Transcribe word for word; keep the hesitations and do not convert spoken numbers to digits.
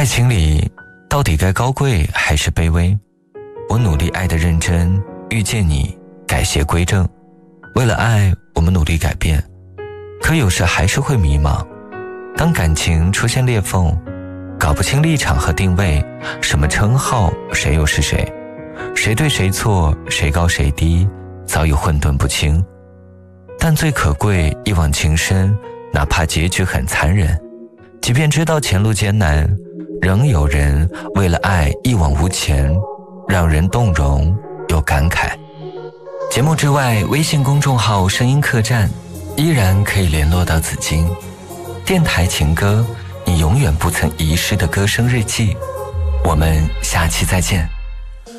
爱情里到底该高贵还是卑微？我努力爱的认真，遇见你改邪归正。为了爱，我们努力改变，可有时还是会迷茫。当感情出现裂缝，搞不清立场和定位，什么称号谁又是谁，谁对谁错，谁高谁低，早已混沌不清。但最可贵一往情深，哪怕结局很残忍，即便知道前路艰难，仍有人为了爱一往无前，让人动容又感慨。节目之外，微信公众号声音客栈依然可以联络到紫金。电台情歌，你永远不曾遗失的歌声日记。我们下期再见。